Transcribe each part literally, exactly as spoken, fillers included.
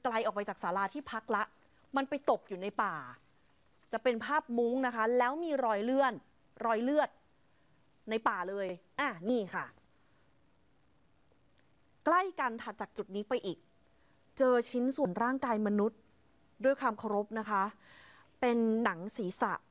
ไกลออกไปจากศาลาที่พักละมันไปตกอยู่ในป่าจะเป็นภาพมุ้งนะคะแล้วมีรอยเลื่อนรอยเลือดในป่าเลยอ่ะนี่ค่ะใกล้กันถัดจากจุดนี้ไปอีกเจอชิ้นส่วนร่างกายมนุษย์ด้วยความเคารพนะคะเป็นหนังศีรษะ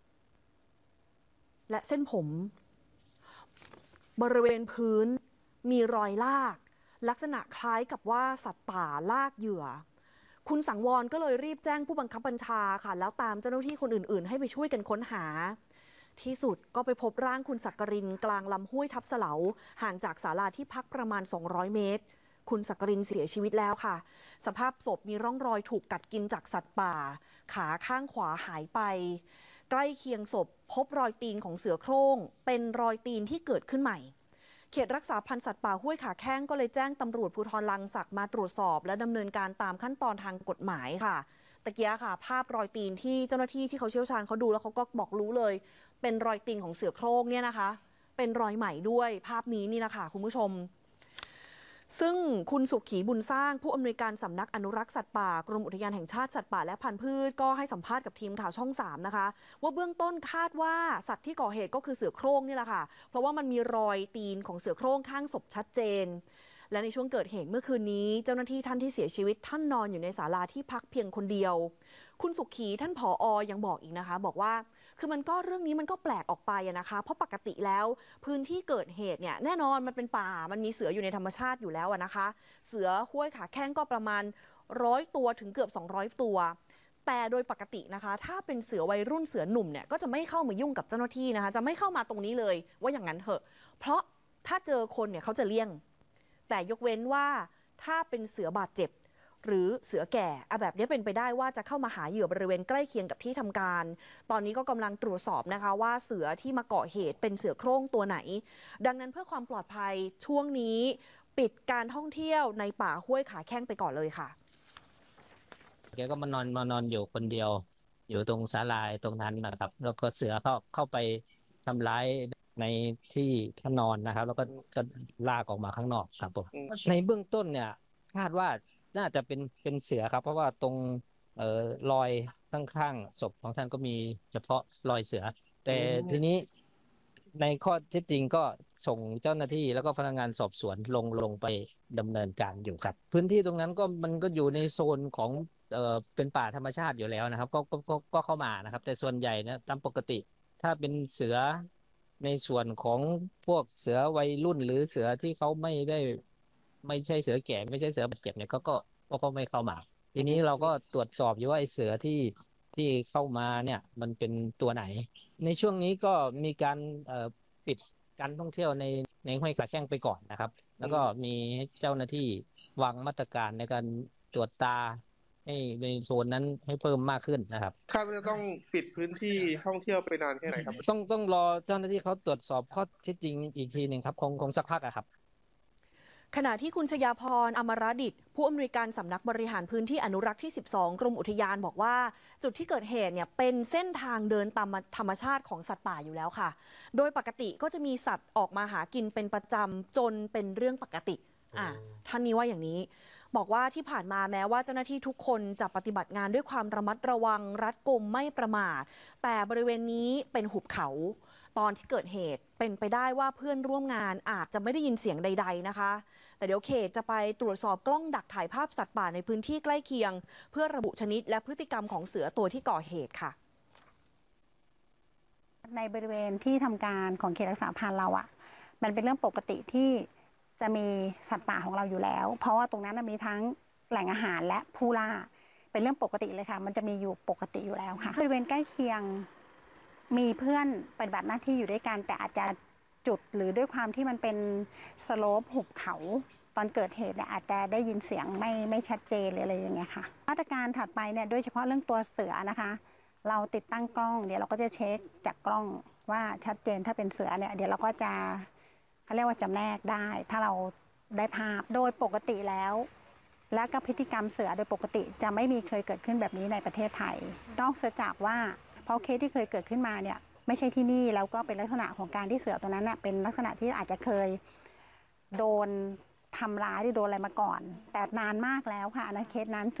และเส้นผมบริเวณพื้นมีรอยลากลักษณะคล้ายกับว่าสัตว์ป่าลากเหยื่อคุณสังวรก็เลยรีบแจ้งผู้บังคับบัญชาค่ะแล้วตามเจ้าหน้าที่คนอื่นๆให้ไปช่วยกันค้นหาที่สุดก็ไปพบร่างคุณสักกรินกลางลำห้วยทับเสลาห่างจากศาลาที่พักประมาณสองร้อยเมตรคุณสักกรินเสียชีวิตแล้วค่ะสภาพศพมีร่องรอยถูกกัดกินจากสัตว์ป่าขาข้างขวาหายไปใกล้เคียงศพพบรอยตีนของเสือโคร่งเป็นรอยตีนที่เกิดขึ้นใหม่เขตรักษาพันธุ์สัตว์ป่าห้วยขาแข้งก็เลยแจ้งตำรวจภูธรลังสักมาตรวจสอบและดำเนินการตามขั้นตอนทางกฎหมายค่ะตะเกียค่ะภาพรอยตีนที่เจ้าหน้าที่ที่เขาเชี่ยวชาญเขาดูแล้วเขาก็บอกรู้เลยเป็นรอยตีนของเสือโคร่งเนี่ยนะคะเป็นรอยใหม่ด้วยภาพนี้นี่นะคะคุณผู้ชมซึ่งคุณสุขีบุญสร้างผู้อำนวยการสำนักอนุรักษ์สัตว์ป่ากรมอุทยานแห่งชาติสัตว์ป่าและพันธุ์พืชก็ให้สัมภาษณ์กับทีมข่าวช่องสามนะคะว่าเบื้องต้นคาดว่าสัตว์ที่ก่อเหตุก็คือเสือโคร่งนี่แหละค่ะเพราะว่ามันมีรอยตีนของเสือโคร่งข้างศพชัดเจนและในช่วงเกิดเหตุเมื่อคืนนี้เจ้าหน้าที่ท่านที่เสียชีวิตท่านนอนอยู่ในศาลาที่พักเพียงคนเดียวคุณสุขีท่านผอ.ยังบอกอีกนะคะบอกว่าคือมันก็เรื่องนี้มันก็แปลกออกไปนะคะเพราะปกติแล้วพื้นที่เกิดเหตุเนี่ยแน่นอนมันเป็นป่ามันมีเสืออยู่ในธรรมชาติอยู่แล้วนะคะเสือห้วยขาแข้งก็ประมาณร้อยตัวถึงเกือบสองร้อยตัวแต่โดยปกตินะคะถ้าเป็นเสือวัยรุ่นเสือหนุ่มเนี่ยก็จะไม่เข้ามายุ่งกับเจ้าหน้าที่นะคะจะไม่เข้ามาตรงนี้เลยว่าอย่างนั้นเถอะเพราะถ้าเจอคนเนี่ยเขาจะเลี่ยงแต่ยกเว้นว่าถ้าเป็นเสือบาดเจ็บหรือเสือแก่อะแบบนี้เป็นไปได้ว่าจะเข้ามาหาเหยื่อบริเวณใกล้เคียงกับที่ทำการตอนนี้ก็กำลังตรวจสอบนะคะว่าเสือที่มาเกาะเหตุเป็นเสือโคร่งตัวไหนดังนั้นเพื่อความปลอดภัยช่วงนี้ปิดการท่องเที่ยวในป่าห้วยขาแข้งไปก่อนเลยค่ะแกก็มานอนมานอนอยู่คนเดียวอยู่ตรงศาลาตรงนั้นนะครับแล้วก็เสือเข้าเข้าไปทำร้ายในที่ท่านอนนะครับแล้วก็ก็ลากออกมาข้างนอกครับผมในเบื้องต้นเนี่ยคาดว่าน่าจะเป็นเป็นเสือครับเพราะว่าตรงเอ่อรอยข้างๆศพของท่านก็มีเฉพาะรอยเสือแต่ทีนี้ในข้อเท็จจริงก็ส่งเจ้าหน้าที่แล้วก็พนักงานสอบสวนลงลงไปดำเนินการอยู่ครับพื้นที่ตรงนั้นก็มันก็อยู่ในโซนของเอ่อเป็นป่าธรรมชาติอยู่แล้วนะครับก็ก็ก็ก็เข้ามานะครับแต่ส่วนใหญ่นะตามปกติถ้าเป็นเสือในส่วนของพวกเสือวัยรุ่นหรือเสือที่เขาไม่ได้ไม่ใช่เสือแก่ไม่ใช่เสือบาดเจ็บเนี่ยก็ก็ก็ไม่เข้ามาทีนี้เราก็ตรวจสอบอยู่ว่าไอ้เสือที่ที่เข้ามาเนี่ยมันเป็นตัวไหนในช่วงนี้ก็มีการเอ่อปิดการท่องเที่ยวในในห้วยขาแข้งไปก่อนนะครับแล้วก็มีเจ้าหน้าที่วางมาตรการในการตรวจตาให้ในโซนนั้นให้เพิ่มมากขึ้นนะครับคาดว่าจะต้องปิดพื้นที่ท่องเที่ยวไปนานแค่ไหนครับต้องต้องรอเจ้าหน้าที่เขาตรวจสอบข้อเท็จจริงอีกทีหนึ่งครับคงคงสักพักอะครับขณะที่คุณชยาพรอมรดิษฐ์ผู้อำนวยการสำนักบริหารพื้นที่อนุรักษ์ที่สิบสองกรมอุทยานบอกว่าจุดที่เกิดเหตุเนี่ยเป็นเส้นทางเดินตามธรรมชาติของสัตว์ป่าอยู่แล้วค่ะโดยปกติก็จะมีสัตว์ออกมาหากินเป็นประจำจนเป็นเรื่องปกติอ่ะท่านนี้ว่าอย่างนี้บอกว่าที่ผ่านมาแม้ว่าเจ้าหน้าที่ทุกคนจะปฏิบัติงานด้วยความระมัดระวังรัดกุมไม่ประมาทแต่บริเวณนี้เป็นหุบเขาตอนที่เกิดเหตุเป็นไปได้ว่าเพื่อนร่วมงานอาจจะไม่ได้ยินเสียงใดๆนะคะแต่เดี๋ยวเขตจะไปตรวจสอบกล้องดักถ่ายภาพสัตว์ป่าในพื้นที่ใกล้เคียงเพื่อระบุชนิดและพฤติกรรมของเสือตัวที่ก่อเหตุค่ะในบริเวณที่ทำการของเขตรักษาพันธุ์เราอ่ะมันเป็นเรื่องปกติที่จะมีสัตว์ป่าของเราอยู่แล้วเพราะว่าตรงนั้นมีทั้งแหล่งอาหารและผู้ล่าเป็นเรื่องปกติเลยค่ะมันจะมีอยู่ปกติอยู่แล้วค่ะบริเวณใกล้เคียงมีเพื่อนปฏิบัติหน้าที่อยู่ด้วยกันแต่อาจจะจุดหรือด้วยความที่มันเป็นสโลปหุบเขาตอนเกิดเหตุเนี่ยอาจจะได้ยินเสียงไม่ไม่ชัดเจนเลยอะไรอย่างเงี้ยค่ะมาตรการถัดไปเนี่ยโดยเฉพาะเรื่องตัวเสือนะคะเราติดตั้งกล้องเดี๋ยวเราก็จะเช็คจากกล้องว่าชัดเจนถ้าเป็นเสือเนี่ยเดี๋ยวเราก็จะเขาเรียกว่าจำแนกได้ถ้าเราได้ภาพโดยปกติแล้วและก็พฤติกรรมเสือโดยปกติจะไม่มีเคยเกิดขึ้นแบบนี้ในประเทศไทยนอกจากว่าเพราะเคสที่เคยเกิดขึ้นมาเนี่ยไม่ใช่ที่นี่แล้วก็เป็นลักษณะของการที่เสือตัวนั้นเป็นลักษณะที่อาจจะเคยโดนทำร้ายหรือโดนอะไรมาก่อนแต่นานมากแล้วค่ะในเคสนั้น